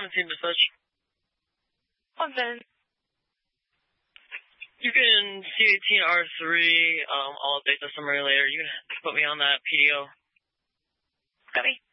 17 to such. 1-7. You can C18R3, I'll update the summary later. You can put me on that PDO. Copy.